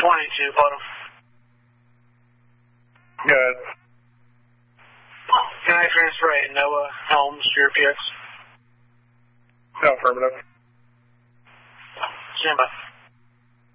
22, bottom. Good. Can I transfer a Noah Helms to your PX? No, affirmative. Stand by.